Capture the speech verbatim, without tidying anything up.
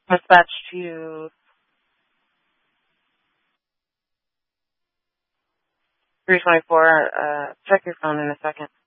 Dispatch to three twenty-four. Uh, check your phone in a second.